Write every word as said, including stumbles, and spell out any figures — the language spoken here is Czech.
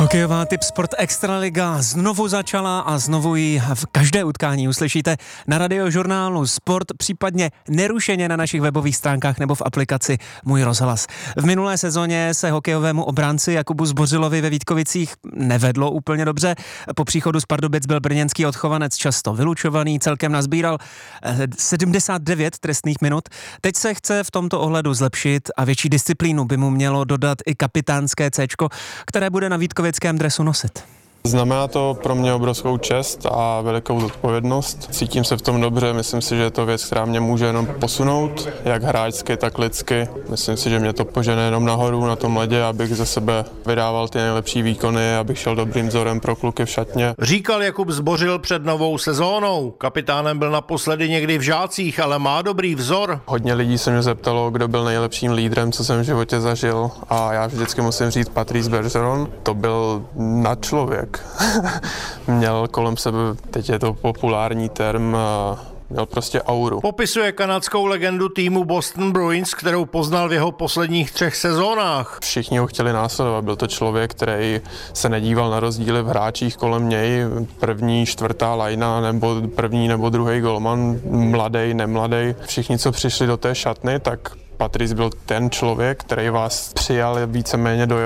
Hokejová Tipsport Extraliga znovu začala a znovu ji v každé utkání uslyšíte na radiožurnálu Sport, případně nerušeně na našich webových stránkách nebo v aplikaci Můj rozhlas. V minulé sezóně se hokejovému obránci Jakubu Zbořilovi ve Vítkovicích nevedlo úplně dobře. Po příchodu z Pardubic byl brněnský odchovanec často vylučovaný, celkem nazbíral sedmdesát devět trestných minut. Teď se chce v tomto ohledu zlepšit a větší disciplínu by mu mělo dodat i kapitánské céčko, které bude na vítkovickém dresu nosit. Znamená to pro mě obrovskou čest a velikou zodpovědnost. Cítím se v tom dobře, myslím si, že je to věc, která mě může jenom posunout, jak hráčsky, tak lidsky. Myslím si, že mě to požene jenom nahoru na tom ledě, abych ze sebe vydával ty nejlepší výkony, abych šel dobrým vzorem pro kluky v šatně. Říkal Jakub Zbořil před novou sezónou. Kapitánem byl naposledy někdy v Žácích, ale má dobrý vzor. Hodně lidí se mě zeptalo, kdo byl nejlepším lídrem, co jsem v životě zažil, a já vždycky musím říct Patrice Bergeron. To byl nadčlověk. Měl kolem sebe, teď je to populární term, měl prostě auru. Popisuje kanadskou legendu týmu Boston Bruins, kterou poznal v jeho posledních třech sezónách. Všichni ho chtěli následovat. Byl to člověk, který se nedíval na rozdíly v hráčích kolem něj. První, čtvrtá lajna, nebo první nebo druhý golman, mladej, nemladej. Všichni, co přišli do té šatny, tak Patrice byl ten člověk, který vás přijal víceméně do